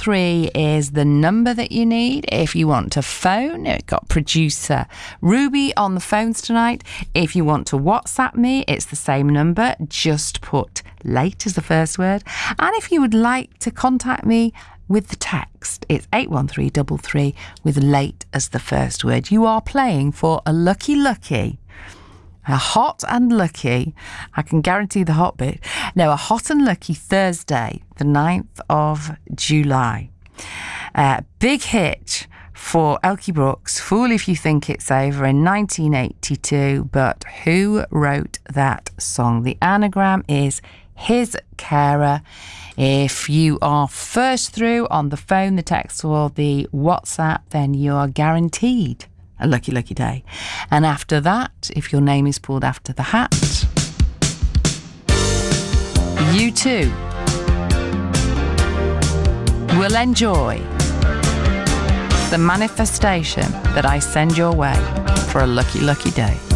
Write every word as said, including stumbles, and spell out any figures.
three is the number that you need if you want to phone. It got producer Ruby on the phones tonight. If you want to WhatsApp me, it's the same number. Just put late as the first word. And if you would like to contact me with the text, it's eight one three three three with late as the first word. You are playing for a lucky lucky. A hot and lucky, I can guarantee the hot bit. No, a hot and lucky Thursday, the ninth of July. Uh, big hit for Elkie Brooks, Fool If You Think It's Over in nineteen eighty-two. But who wrote that song? The anagram is his carer. If you are first through on the phone, the text, or the WhatsApp, then you are guaranteed a lucky, lucky day. And after that, if your name is pulled after the hat, you too will enjoy the manifestation that I send your way for a lucky, lucky day.